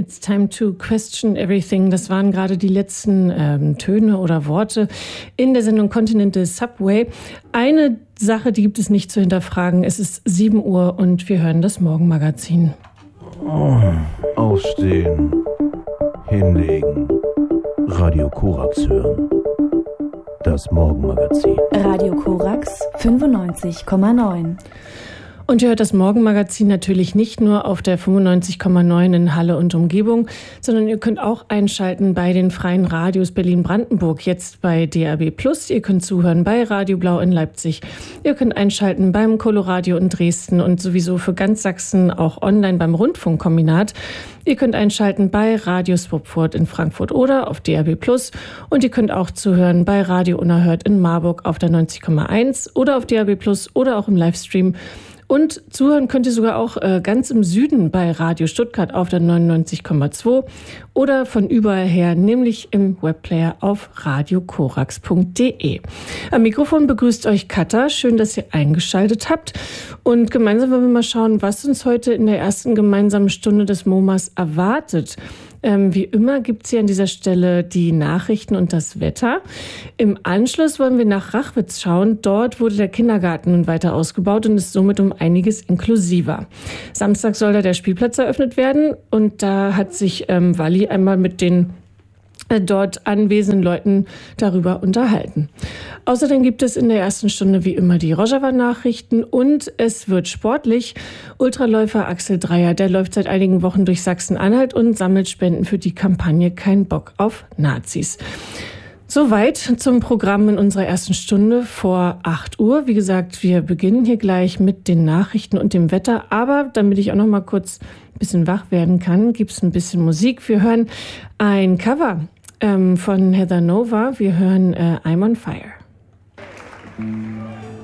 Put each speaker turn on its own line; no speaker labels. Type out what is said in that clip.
It's Time to Question Everything. Das waren gerade die letzten Töne oder Worte in der Sendung Continental Subway. Eine Sache, die gibt es nicht zu hinterfragen. Es ist 7 Uhr und wir hören das Morgenmagazin.
Aufstehen, hinlegen, Radio Korax hören. Das Morgenmagazin.
Radio Korax 95,9.
Und ihr hört das Morgenmagazin natürlich nicht nur auf der 95,9 in Halle und Umgebung, sondern ihr könnt auch einschalten bei den freien Radios Berlin-Brandenburg, jetzt bei DAB+. Ihr könnt zuhören bei Radio Blau in Leipzig. Ihr könnt einschalten beim Coloradio in Dresden und sowieso für ganz Sachsen auch online beim Rundfunkkombinat. Ihr könnt einschalten bei Radio Swapford in Frankfurt oder auf DAB+. Und ihr könnt auch zuhören bei Radio Unerhört in Marburg auf der 90,1 oder auf DAB+ oder auch im Livestream. Und zuhören könnt ihr sogar auch ganz im Süden bei Radio Stuttgart auf der 99,2 oder von überall her, nämlich im Webplayer auf radiokorax.de. Am Mikrofon begrüßt euch Katha. Schön, dass ihr eingeschaltet habt. Und gemeinsam wollen wir mal schauen, was uns heute in der ersten gemeinsamen Stunde des MoMAs erwartet. Wie immer gibt es hier an dieser Stelle die Nachrichten und das Wetter. Im Anschluss wollen wir nach Rachwitz schauen. Dort wurde der Kindergarten nun weiter ausgebaut und ist somit um einiges inklusiver. Samstag soll da der Spielplatz eröffnet werden und da hat sich Walli einmal mit den dort anwesenden Leuten darüber unterhalten. Außerdem gibt es in der ersten Stunde wie immer die Rojava-Nachrichten und es wird sportlich. Ultraläufer Axel Dreier, der läuft seit einigen Wochen durch Sachsen-Anhalt und sammelt Spenden für die Kampagne Kein Bock auf Nazis. Soweit zum Programm in unserer ersten Stunde vor 8 Uhr. Wie gesagt, wir beginnen hier gleich mit den Nachrichten und dem Wetter. Aber damit ich auch noch mal kurz ein bisschen wach werden kann, gibt es ein bisschen Musik. Wir hören ein Cover von Heather Nova. Wir hören I'm on Fire.